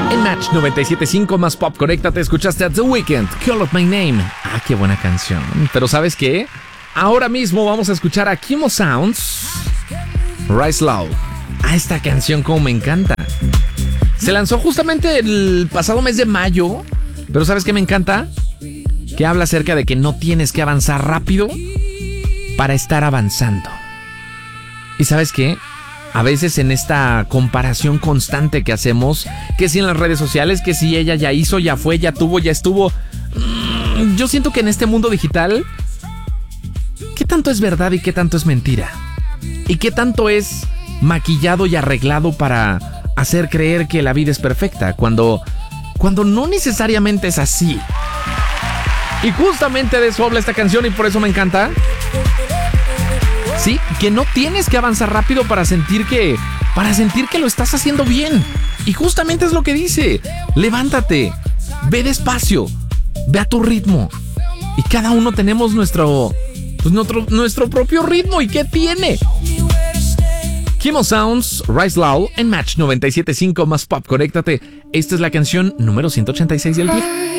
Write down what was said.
En Match 97.5 más pop, conéctate, escuchaste a The Weeknd, Call Out My Name. Ah, qué buena canción. Pero ¿sabes qué? Ahora mismo vamos a escuchar a Chemo Sounds, Rise Loud. Ah, esta canción como me encanta. Se lanzó justamente el pasado mes de mayo. Pero ¿sabes qué me encanta? Que habla acerca de que no tienes que avanzar rápido para estar avanzando. ¿Y sabes qué? A veces en esta comparación constante que hacemos, que si en las redes sociales, que si ella ya hizo, ya fue, ya tuvo, ya estuvo. Yo siento que en este mundo digital, ¿qué tanto es verdad y qué tanto es mentira? ¿Y qué tanto es maquillado y arreglado para hacer creer que la vida es perfecta? Cuando no necesariamente es así. Y justamente de eso habla esta canción y por eso me encanta. Sí, que no tienes que avanzar rápido para sentir que lo estás haciendo bien. Y justamente es lo que dice. Levántate, ve despacio, ve a tu ritmo. Y cada uno tenemos nuestro propio ritmo. ¿Y qué tiene? Chemo Sounds, Rise Loud en Match 97.5 más pop. Conéctate. Esta es la canción número 186 del día.